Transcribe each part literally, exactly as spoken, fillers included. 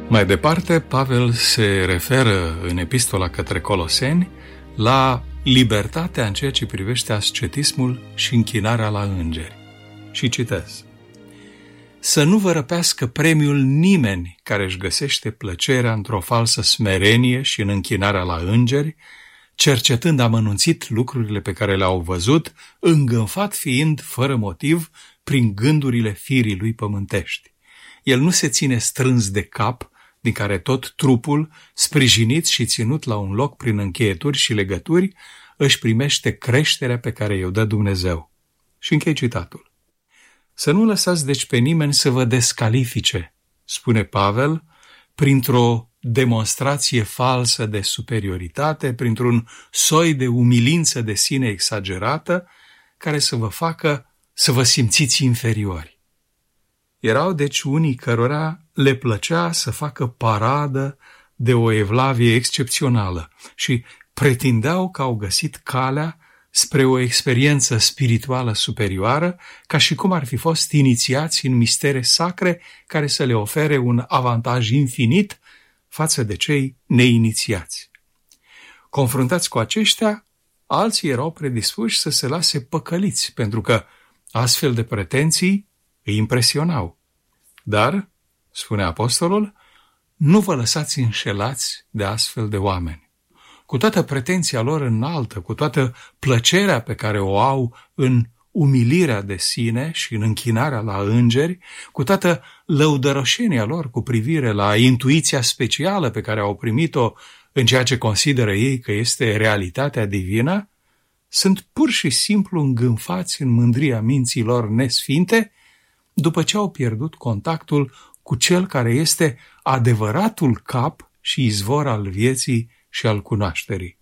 Mai departe, Pavel se referă în epistola către Coloseni la libertatea în ceea ce privește ascetismul și închinarea la îngeri. Și citez: să nu vă răpească premiul nimeni care își găsește plăcerea într-o falsă smerenie și în închinarea la îngeri, cercetând amănunțit lucrurile pe care le-au văzut, îngânfat fiind, fără motiv, prin gândurile firii lui pământești. El nu se ține strâns de cap, din care tot trupul, sprijinit și ținut la un loc prin încheieturi și legături, își primește creșterea pe care i-o dă Dumnezeu. Și închei citatul. Să nu lăsați deci pe nimeni să vă descalifice, spune Pavel, printr-o demonstrație falsă de superioritate, printr-un soi de umilință de sine exagerată, care să vă facă să vă simțiți inferiori. Erau deci unii cărora le plăcea să facă paradă de o evlavie excepțională și pretindeau că au găsit calea spre o experiență spirituală superioară, ca și cum ar fi fost inițiați în mistere sacre care să le ofere un avantaj infinit față de cei neinițiați. Confruntați cu aceștia, alții erau predispuși să se lase păcăliți, pentru că astfel de pretenții îi impresionau. Dar, spune apostolul, nu vă lăsați înșelați de astfel de oameni. Cu toată pretenția lor înaltă, cu toată plăcerea pe care o au în umilirea de sine și în închinarea la îngeri, cu toată lăudăroșenia lor cu privire la intuiția specială pe care au primit-o în ceea ce consideră ei că este realitatea divină, sunt pur și simplu îngânfați în mândria minții lor nesfinte, după ce au pierdut contactul cu cel care este adevăratul cap și izvor al vieții și al cunoașterii.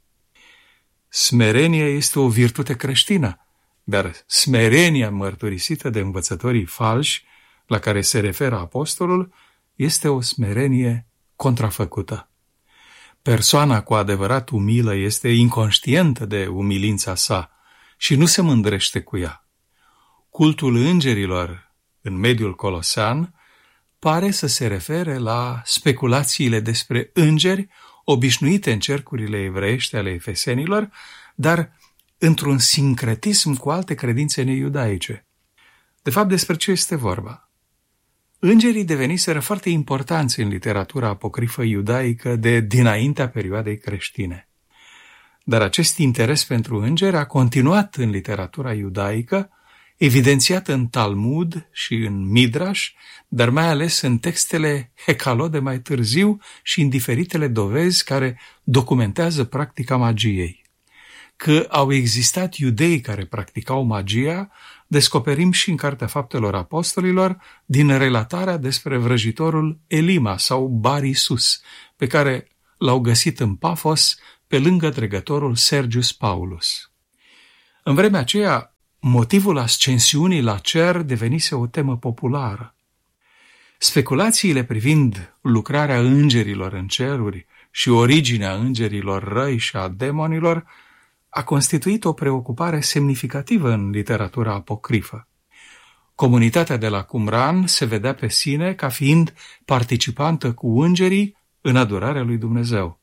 Smerenia este o virtute creștină, dar smerenia mărturisită de învățătorii falși, la care se referă apostolul, este o smerenie contrafăcută. Persoana cu adevărat umilă este inconștientă de umilința sa și nu se mândrește cu ea. Cultul îngerilor în mediul colosean pare să se refere la speculațiile despre îngeri obișnuite în cercurile evreiești ale efesenilor, dar într-un sincretism cu alte credințe neiudaice. De fapt, despre ce este vorba? Îngerii deveniseră foarte importanți în literatura apocrifă iudaică de dinaintea perioadei creștine. Dar acest interes pentru îngeri a continuat în literatura iudaică, evidențiat în Talmud și în Midrash, dar mai ales în textele Hecalo de mai târziu și în diferitele dovezi care documentează practica magiei. Că au existat iudei care practicau magia, descoperim și în Cartea Faptelor Apostolilor din relatarea despre vrăjitorul Elima sau Bar Isus, pe care l-au găsit în Pafos pe lângă dregătorul Sergius Paulus. În vremea aceea, motivul ascensiunii la cer devenise o temă populară. Speculațiile privind lucrarea îngerilor în ceruri și originea îngerilor răi și a demonilor a constituit o preocupare semnificativă în literatura apocrifă. Comunitatea de la Qumran se vedea pe sine ca fiind participantă cu îngerii în adorarea lui Dumnezeu.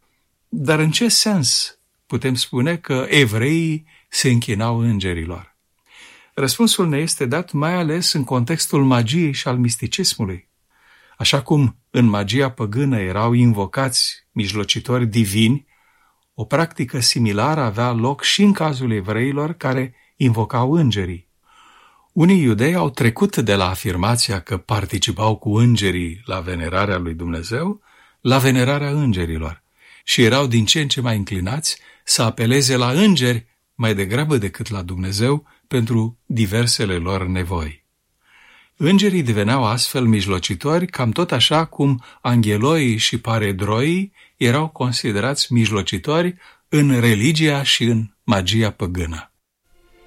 Dar în ce sens putem spune că evreii se închinau îngerilor? Răspunsul ne este dat mai ales în contextul magiei și al misticismului. Așa cum în magia păgână erau invocați mijlocitori divini, o practică similară avea loc și în cazul evreilor care invocau îngerii. Unii iudei au trecut de la afirmația că participau cu îngerii la venerarea lui Dumnezeu la venerarea îngerilor și erau din ce în ce mai înclinați să apeleze la îngeri mai degrabă decât la Dumnezeu pentru diversele lor nevoi. Îngerii deveneau astfel mijlocitori, cam tot așa cum angheloii și paredroii erau considerați mijlocitori în religia și în magia păgână.